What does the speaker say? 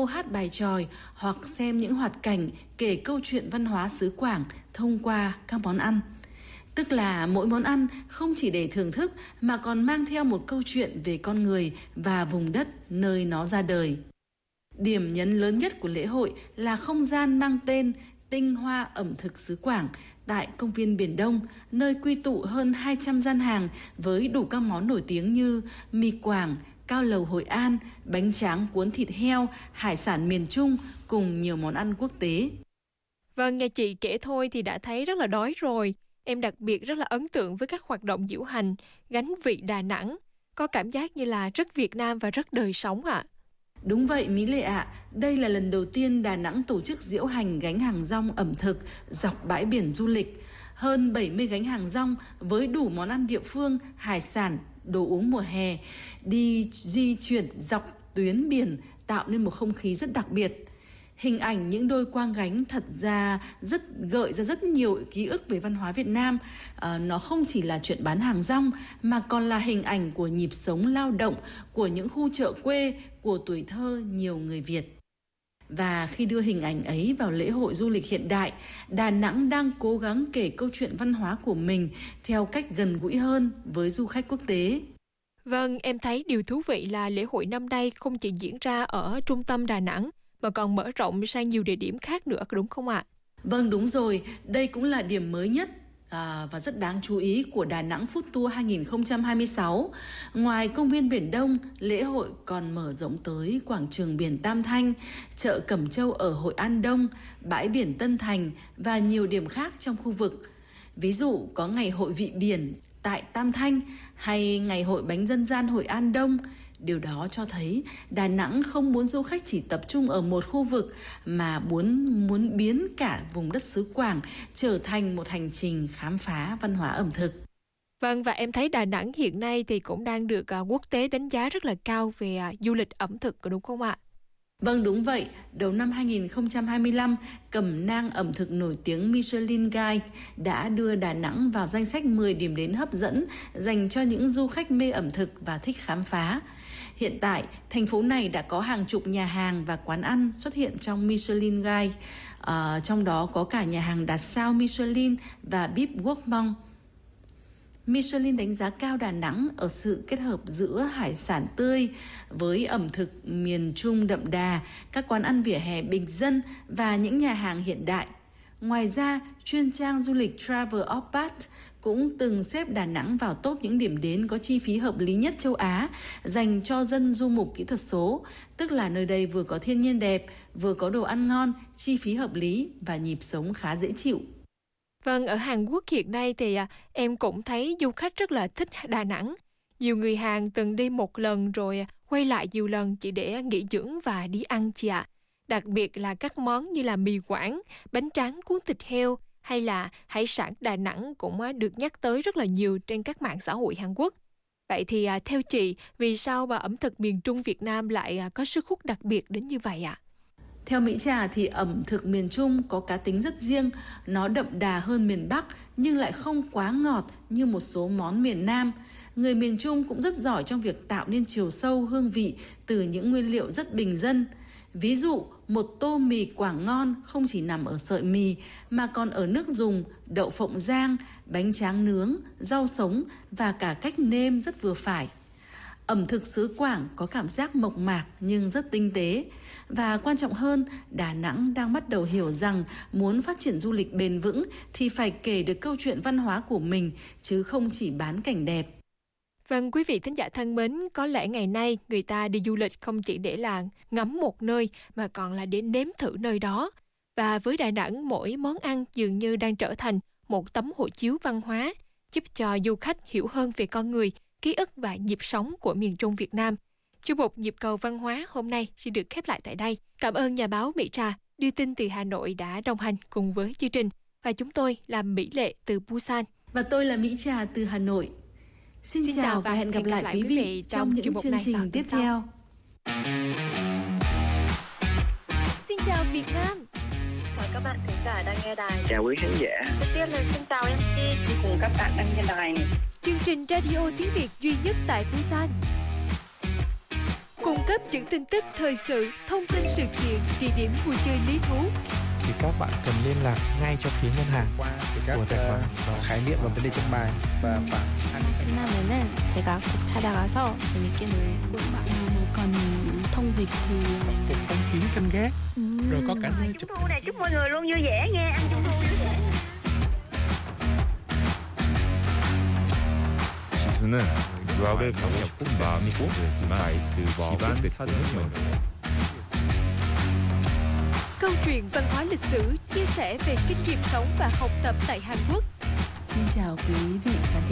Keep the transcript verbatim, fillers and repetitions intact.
hát bài chòi hoặc xem những hoạt cảnh kể câu chuyện văn hóa xứ Quảng thông qua các món ăn. Tức là mỗi món ăn không chỉ để thưởng thức mà còn mang theo một câu chuyện về con người và vùng đất nơi nó ra đời. Điểm nhấn lớn nhất của lễ hội là không gian mang tên Tinh Hoa ẩm thực xứ Quảng tại công viên Biển Đông, nơi quy tụ hơn hai trăm gian hàng với đủ các món nổi tiếng như mì Quảng, cao lầu Hội An, bánh tráng cuốn thịt heo, hải sản miền Trung cùng nhiều món ăn quốc tế. Vâng, nghe chị kể thôi thì đã thấy rất là đói rồi. Em đặc biệt rất là ấn tượng với các hoạt động diễu hành, gánh vị Đà Nẵng. Có cảm giác như là rất Việt Nam và rất đời sống ạ. À. Đúng vậy Mỹ Lệ ạ, à, đây là lần đầu tiên Đà Nẵng tổ chức diễu hành gánh hàng rong ẩm thực dọc bãi biển du lịch. Hơn bảy mươi gánh hàng rong với đủ món ăn địa phương, hải sản, đồ uống mùa hè, đi di chuyển dọc tuyến biển tạo nên một không khí rất đặc biệt. Hình ảnh những đôi quang gánh thật ra rất gợi ra rất nhiều ký ức về văn hóa Việt Nam. À, nó không chỉ là chuyện bán hàng rong mà còn là hình ảnh của nhịp sống lao động, của những khu chợ quê, của tuổi thơ nhiều người Việt. Và khi đưa hình ảnh ấy vào lễ hội du lịch hiện đại, Đà Nẵng đang cố gắng kể câu chuyện văn hóa của mình theo cách gần gũi hơn với du khách quốc tế. Vâng, em thấy điều thú vị là lễ hội năm nay không chỉ diễn ra ở trung tâm Đà Nẵng mà còn mở rộng sang nhiều địa điểm khác nữa, đúng không ạ? Vâng, đúng rồi. Đây cũng là điểm mới nhất à, và rất đáng chú ý của Đà Nẵng Food Tour hai không hai sáu. Ngoài công viên Biển Đông, lễ hội còn mở rộng tới quảng trường biển Tam Thanh, chợ Cẩm Châu ở Hội An Đông, bãi biển Tân Thành và nhiều điểm khác trong khu vực. Ví dụ có ngày hội vị biển tại Tam Thanh hay ngày hội bánh dân gian Hội An Đông. Điều đó cho thấy Đà Nẵng không muốn du khách chỉ tập trung ở một khu vực mà muốn muốn biến cả vùng đất xứ Quảng trở thành một hành trình khám phá văn hóa ẩm thực. Vâng, và em thấy Đà Nẵng hiện nay thì cũng đang được uh, quốc tế đánh giá rất là cao về uh, du lịch ẩm thực, đúng không ạ? Vâng, đúng vậy. Đầu năm hai không hai lăm, cẩm nang ẩm thực nổi tiếng Michelin Guide đã đưa Đà Nẵng vào danh sách mười điểm đến hấp dẫn dành cho những du khách mê ẩm thực và thích khám phá. Hiện tại, thành phố này đã có hàng chục nhà hàng và quán ăn xuất hiện trong Michelin Guide, à, trong đó có cả nhà hàng đạt sao Michelin và Bib Gourmand. Michelin đánh giá cao Đà Nẵng ở sự kết hợp giữa hải sản tươi với ẩm thực miền Trung đậm đà, các quán ăn vỉa hè bình dân và những nhà hàng hiện đại. Ngoài ra, chuyên trang du lịch Travel Oppat cũng từng xếp Đà Nẵng vào top những điểm đến có chi phí hợp lý nhất châu Á dành cho dân du mục kỹ thuật số, tức là nơi đây vừa có thiên nhiên đẹp, vừa có đồ ăn ngon, chi phí hợp lý và nhịp sống khá dễ chịu. Vâng, ở Hàn Quốc hiện nay thì à, em cũng thấy du khách rất là thích Đà Nẵng. Nhiều người Hàn từng đi một lần rồi quay lại nhiều lần chỉ để nghỉ dưỡng và đi ăn chị ạ. Đặc biệt là các món như là mì Quảng, bánh tráng cuốn thịt heo hay là hải sản Đà Nẵng cũng được nhắc tới rất là nhiều trên các mạng xã hội Hàn Quốc. Vậy thì à, theo chị, vì sao mà ẩm thực miền Trung Việt Nam lại à, có sức hút đặc biệt đến như vậy ạ? Theo Mỹ Trà thì ẩm thực miền Trung có cá tính rất riêng, nó đậm đà hơn miền Bắc nhưng lại không quá ngọt như một số món miền Nam. Người miền Trung cũng rất giỏi trong việc tạo nên chiều sâu hương vị từ những nguyên liệu rất bình dân. Ví dụ, một tô mì Quảng ngon không chỉ nằm ở sợi mì mà còn ở nước dùng, đậu phộng rang, bánh tráng nướng, rau sống và cả cách nêm rất vừa phải. Ẩm thực xứ Quảng có cảm giác mộc mạc nhưng rất tinh tế. Và quan trọng hơn, Đà Nẵng đang bắt đầu hiểu rằng muốn phát triển du lịch bền vững thì phải kể được câu chuyện văn hóa của mình chứ không chỉ bán cảnh đẹp. Vâng, quý vị thính giả thân mến, có lẽ ngày nay người ta đi du lịch không chỉ để là ngắm một nơi mà còn là để nếm thử nơi đó. Và với Đà Nẵng, mỗi món ăn dường như đang trở thành một tấm hộ chiếu văn hóa, giúp cho du khách hiểu hơn về con người, ký ức và nhịp sống của miền Trung Việt Nam. Chuyên mục Nhịp cầu văn hóa hôm nay xin được khép lại tại đây. Cảm ơn nhà báo Mỹ Trà đưa tin từ Hà Nội đã đồng hành cùng với chương trình. Và chúng tôi là Mỹ Lệ từ Busan. Và tôi là Mỹ Trà từ Hà Nội. Xin, Xin chào, chào và hẹn gặp lại quý vị, vị trong những chương trình tiếp theo. Xin chào Việt Nam. Mời các bạn khán giả đang nghe đài. Chào quý khán giả. Đầu tiên là xin chào em xê cùng các bạn đang nghe đài. Chương trình radio tiếng Việt duy nhất tại Busan. Cùng cung cấp những tin tức thời sự, thông tin sự kiện, địa điểm vui chơi lý thú. Thì các bạn cần liên lạc ngay cho phía ngân hàng qua các của tài khoản uh, khái niệm và vấn đề trong bài và khoảng 끝나면은 제가 꼭 찾아가서 재밌게 놀고 싶어요. 뭐 cần thông dịch thì phục phong kiến canh gác, rồi có cả nơi chụp Trung thu này chúc mọi người luôn vui vẻ nha, ăn trung thu vui vẻ. 지수는 유학을 가고 싶은 마음이 꼭 있지만 집안 사정은 없는 Câu chuyện văn hóa lịch sử chia sẻ về kinh nghiệm sống và học tập tại Hàn Quốc. Xin chào quý vị khán